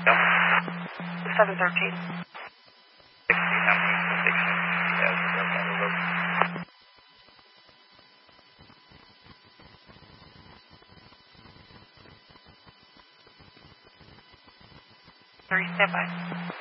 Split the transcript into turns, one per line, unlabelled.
No.
713.
16, how many stations has on the road?
3, stand by.